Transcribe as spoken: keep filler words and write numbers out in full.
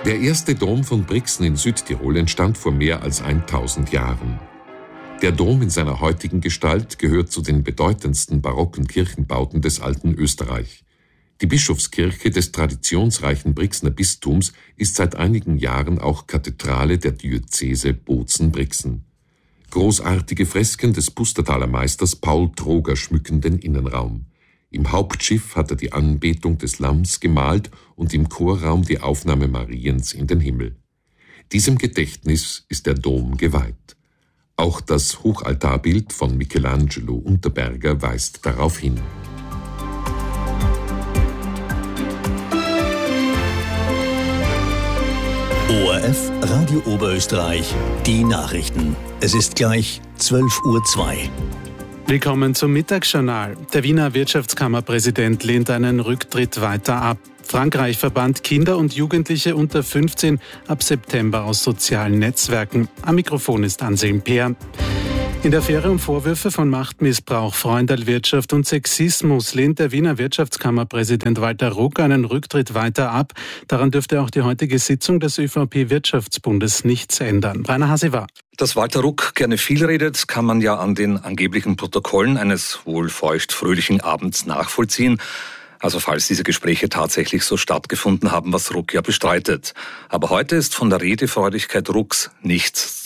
Der erste Dom von Brixen in Südtirol entstand vor mehr als tausend Jahren. Der Dom in seiner heutigen Gestalt gehört zu den bedeutendsten barocken Kirchenbauten des alten Österreich. Die Bischofskirche des traditionsreichen Brixener Bistums ist seit einigen Jahren auch Kathedrale der Diözese Bozen-Brixen. Großartige Fresken des Pustertaler Meisters Paul Troger schmücken den Innenraum. Im Hauptschiff hat er die Anbetung des Lamms gemalt und im Chorraum die Aufnahme Mariens in den Himmel. Diesem Gedächtnis ist der Dom geweiht. Auch das Hochaltarbild von Michelangelo Unterberger weist darauf hin. O R F Radio Oberösterreich, die Nachrichten. Es ist gleich zwölf Uhr zwei. Willkommen zum Mittagsjournal. Der Wiener Wirtschaftskammerpräsident lehnt einen Rücktritt weiter ab. Frankreich verbannt Kinder und Jugendliche unter fünfzehn ab September aus sozialen Netzwerken. Am Mikrofon ist Anselm Peer. In der Affäre um Vorwürfe von Machtmissbrauch, Freundalwirtschaft und Sexismus lehnt der Wiener Wirtschaftskammerpräsident Walter Ruck einen Rücktritt weiter ab. Daran dürfte auch die heutige Sitzung des ÖVP-Wirtschaftsbundes nichts ändern. Rainer Hasivar. Dass Walter Ruck gerne viel redet, kann man ja an den angeblichen Protokollen eines wohl feucht-fröhlichen Abends nachvollziehen. Also falls diese Gespräche tatsächlich so stattgefunden haben, was Ruck ja bestreitet. Aber heute ist von der Redefreudigkeit Rucks nichts